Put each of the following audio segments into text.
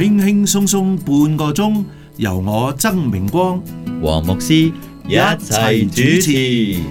輕輕鬆鬆半個鐘，由我曾明光、 黃牧師一齊主持。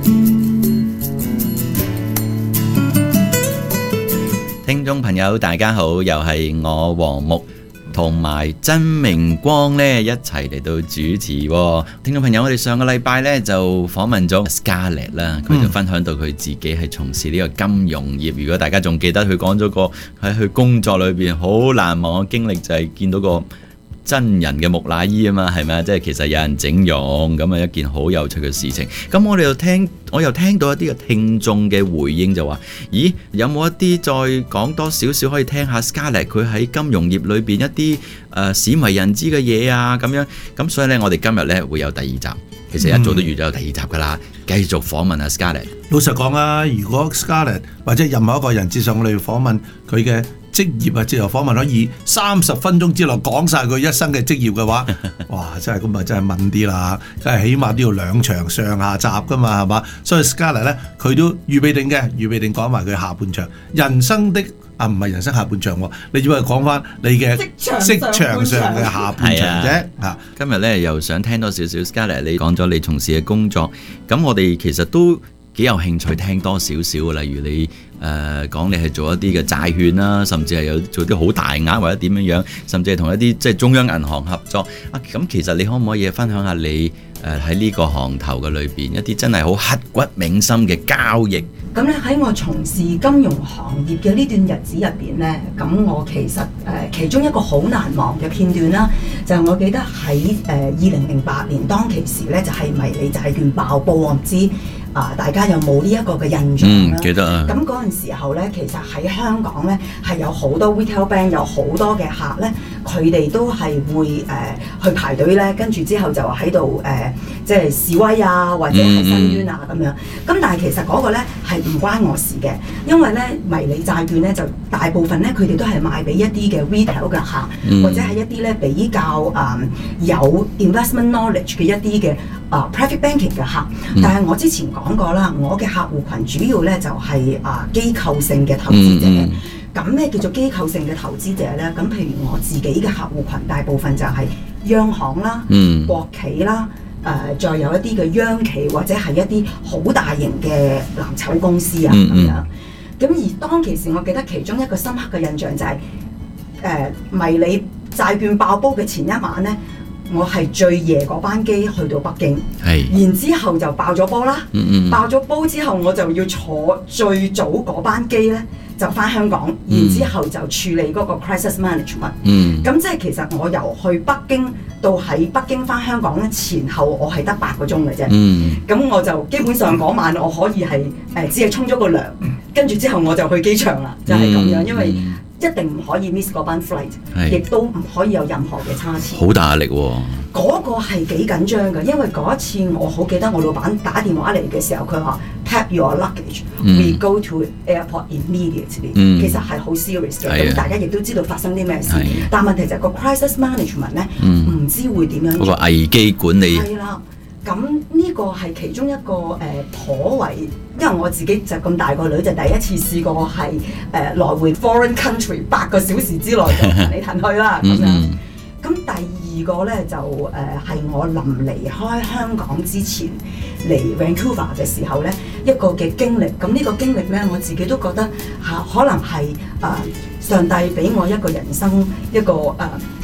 聽眾朋友大家好，又係我黃牧同埋曾明光咧一齊嚟到主持。聽眾朋友，我哋上個禮拜咧就訪問咗 Scarlett 啦，佢就分享到佢自己係從事呢個金融業。如果大家仲記得佢講咗個喺佢工作裏邊好難忘嘅經歷，就係見到個真人嘅木乃伊啊嘛，係咪啊？即係其實有人整容咁啊，一件好有趣嘅事情。咁我又聽到一啲嘅聽眾嘅回應就話：咦，有冇一啲再講多少少可以聽下 Scarlett 佢喺金融業裏邊一啲鮮為人知嘅嘢啊咁樣。咁所以呢，我哋今日呢會有第二集。其實一早都預咗有第二集噶啦，繼續訪問下 Scarlett。 老實講啊，如果 Scarlett 或者任何一個人接受我哋訪問佢嘅職業啊，接受訪問可以30分鐘之內講晒佢一生嘅職業嘅話，哇！真係咁啊，真係問啲啦，梗係起碼都要2場上下集噶嘛，係嘛？所以 Scarlett 咧，佢都預備定講埋佢下半場人生的唔係人生下半場喎，你只係講翻你嘅職場上嘅下半場啫。 今日咧又想聽多少少 Scarlett， 你講咗你從事嘅工作，咁我哋其實都幾有興趣聽多少少嘅，例如你講你係做一啲嘅債券啦，甚至係有做啲好大額或者點樣樣，甚至係同一啲即係中央銀行合作啊。咁其實你可唔可以分享下你喺呢個行頭嘅裏邊一啲真係好刻骨銘心嘅交易？ 咁咧喺我從事金融行業嘅呢段日子入邊咧，咁我其實其中一個好難忘嘅片段啦，就係我記得喺2008年當其時咧，就係迷你債券爆煲，我唔知大家有冇呢一個嘅印象啦？ 記得啊。 咁嗰陣時候咧，其實喺香港咧係有好多 retail bank， 有好多嘅客咧，佢哋都係會去排隊咧，跟住之後就喺度即係示威啊，或者係申冤啊咁樣。咁但係其實嗰個咧係唔關我事嘅，因為咧迷你債券咧就大部分咧佢哋都係賣俾一啲嘅 retail 嘅客，或者係一啲咧比較有 investment knowledge 嘅一啲嘅private banking 嘅客。但係我之前講過啦，我嘅客戶群主要咧就係機構性嘅投資者。咁咩叫做機構性嘅投資者咧？咁譬如我自己嘅客戶群，大部分就係央行啦、國企啦，再有一啲嘅央企或者係一啲好大型嘅藍籌公司啊咁樣。咁而當其時，我記得其中一個深刻嘅印象就係迷你債券爆煲嘅前一晚咧，我係最夜嗰班機去到北京，然之後就爆咗煲啦。爆咗煲之後，我就要坐最早嗰班機咧，就翻香港，然之後就處理嗰個 crisis management。咁即係其實我由去北京到喺北京翻香港咧，前後我係得8個鐘嘅啫。咁我就基本上嗰晚我可以係只係沖咗個涼，跟住之後我就去機場啦，就係咁樣，因為一定唔可以 miss 嗰班 flight， 亦都唔可以有任何嘅差池。 好大壓力喎！ 嗰個係幾緊張嘅，因為嗰一次我好記得我老闆打電話嚟嘅時候，佢話 pack your luggage，we go to airport immediately。其實係好 serious 嘅，咁大家亦都知道發生啲咩事。但問題就係個 crisis management 咧，唔知會點樣做。 嗰個危機管理係啦。咁呢個係其中一個頗為，因為我自己就咁大個女，就第一次試過係來回 foreign country 8個小時之內就騰嚟騰去啦咁樣。咁第二個咧就係我臨離開香港之前嚟 Vancouver 嘅時候咧一個嘅經歷。咁呢個經歷咧我自己都覺得可能係上帝俾我一個人生一個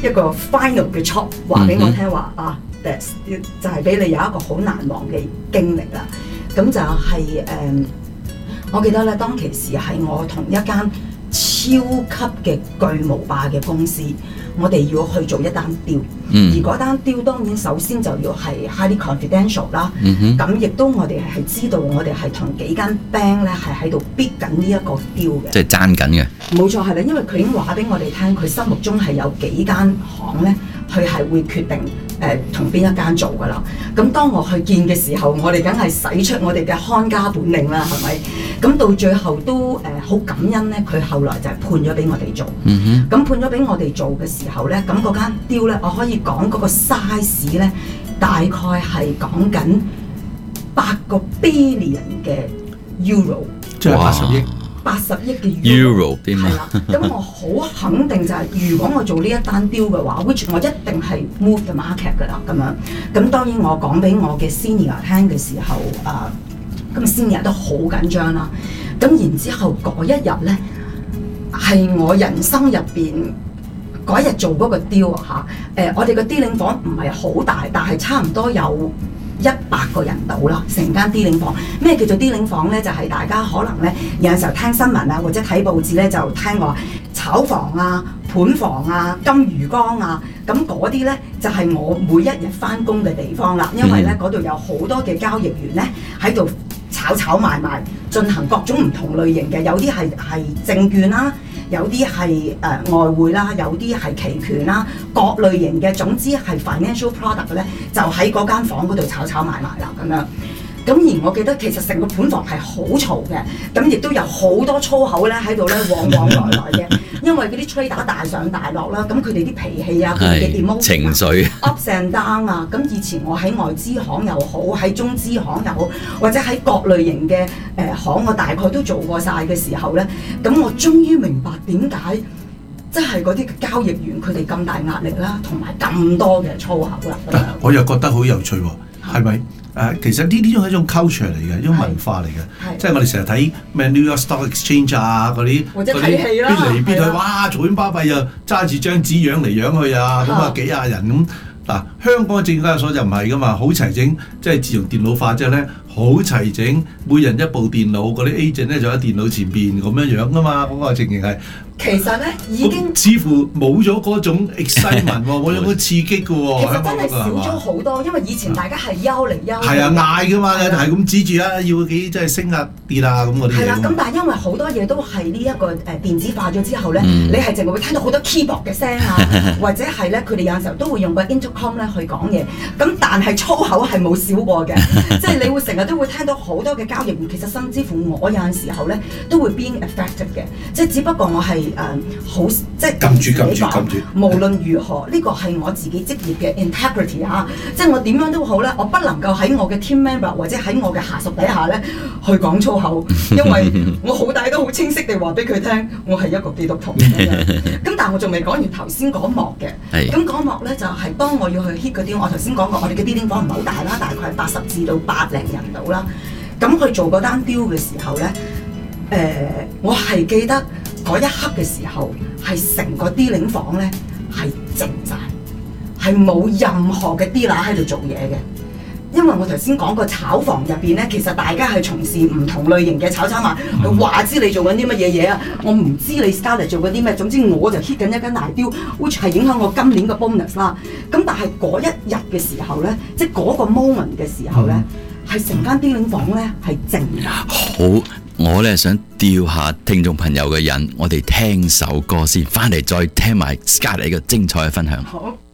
final 嘅 chop， 話俾我聽話就係俾你有一個好難忘嘅經歷啦。咁就係我記得咧，當其時係我同一間超級嘅巨無霸嘅公司，我哋要去做一單 deal，而嗰單 deal 當然首先就要係 highly confidential 啦。咁亦都我哋係知道我哋係同幾間 bank 咧係喺度 bid 緊呢一個 deal 嘅， 即係爭緊嘅。冇錯係啦，因為佢已經話俾我哋聽，佢心目中係有幾間行咧，佢係會決定同邊一間做㗎啦。咁當我去見嘅時候，我哋梗係使出我哋嘅看家本領啦，係咪？咁到最後都好感恩咧，佢後來就係判咗俾我哋做。咁判咗俾我哋做嘅時候咧，咁嗰間 deal 咧，我可以講嗰個 size 咧，大概係講緊8個 billion 嘅 euro， 即係80億。 80億嘅 Euro 添係啦，咁我好肯定就係、如果我做呢一單 deal 嘅話，which 我一定係 move the market 㗎啦，咁樣。咁當然我講俾我嘅 senior 聽嘅時候，咁 senior 都好緊張啦。咁然之後嗰一日咧，係我人生入邊嗰一日做嗰個 deal 啊嚇。我哋個 dealing 房唔係好大，但係差唔多有100個人到啦，成間 dealing房。咩叫做 dealing房咧？就係、大家可能咧有陣時候聽新聞啊，或者睇報紙咧，就聽話炒房啊、盤房啊、金魚缸啊，咁嗰啲咧就係、我每一日翻工嘅地方啦。因為咧嗰度有好多嘅交易員咧喺度炒賣賣，進行各種唔同類型嘅，有啲係證券啦。有啲係外匯啦，有啲係期權啦，各類型嘅，總之係 financial product 嘅咧，就喺嗰間房嗰度炒賣啦咁樣。咁而我記得其實成個盤房係好嘈嘅，咁亦都有好多粗口咧喺度咧往來嘅，因為嗰啲 trader 大上大落啦，咁佢哋啲脾氣啊，佢哋嘅 emotion 情緒 ups and down 啊，咁以前我喺外資行又好，喺中資行又好，或者喺各類型嘅行，我大概都做過晒嘅時候咧，咁我終於明白點解即係嗰啲交易員佢哋咁大壓力啦，同埋咁多嘅粗口啦咁樣。 我又覺得好有趣喎，係咪？其實呢啲係一種 culture 嚟嘅，一種文化嚟嘅，即係我哋成日睇咩 New York Stock Exchange 啊嗰啲， 或者睇戲啦， 邊嚟邊去，哇嘈喧巴閉又揸住張紙養嚟養去啊，咁啊幾廿人咁。嗱，香港嘅證交所就唔係噶嘛，好齊整，即係自從電腦化之後咧，好齊整，每人一部電腦，嗰啲 agent 咧就喺電腦前邊咁樣噶嘛，嗰個情形係。 其實咧已經似乎冇咗嗰種 excitement 喎，冇咗嗰刺激嘅喎。 其實真係少咗好多，因為以前大家係憂嚟憂去。 係啊，嗌㗎嘛，係咁指住啊，要幾即係升啊跌啊咁嗰啲嘢。 係啦，咁但係因為好多嘢都係呢一個電子化咗之後咧，你係淨係會聽到好多 keyboard 嘅聲啊，或者係咧佢哋有陣時候都會用個 intercom 咧去講嘢。咁但係粗口係冇少過嘅，即係你會成日都會聽到好多嘅交易員，其實甚至乎我有陣時候咧都會 being affected 嘅，即係只不過我係好即係撳住。 無論如何，呢個係我自己職業嘅 integrity 嚇，即係我點樣都好咧，我不能夠喺我嘅 team member 或者喺我嘅下屬底下咧去講粗口，因為我好大都好清晰地話俾佢聽，我係一個基督徒咁但係我仲未講完頭先嗰幕嘅，咁嗰幕咧就係當我要去 hit 嗰啲，我頭先講過我哋嘅 dealing 房唔係好大啦，大概係80至到100人到啦，咁去做嗰單 deal 嘅時候咧，我係記得。嗰一刻嘅時候，係成個 dealing 房咧係靜晒，係冇任何嘅 dealer 喺度做嘢嘅。因為我頭先講過炒房入邊咧，其實大家係從事唔同類型嘅炒賣，話知你做緊啲乜嘢嘢啊？我唔知你 Scarlett 做緊啲咩，總之我就 hit 緊一間大 deal，which 係影響我今年嘅 bonus 啦。咁但係嗰一日嘅時候咧，即係嗰個 moment 嘅時候咧，係成間 dealing 房咧係靜嘅。 好。我咧想吊下聽眾朋友嘅癮，我哋聽首歌先，翻嚟再聽埋 Scarlett 嘅精彩嘅分享。 好。